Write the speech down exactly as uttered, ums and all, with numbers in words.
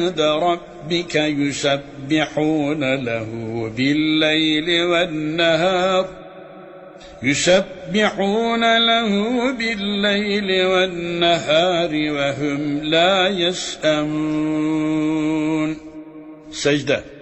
عند ربك يسبحون له بالليل والنهار يسبحون له بالليل والنهار وهم لا يسأمون. سجدة.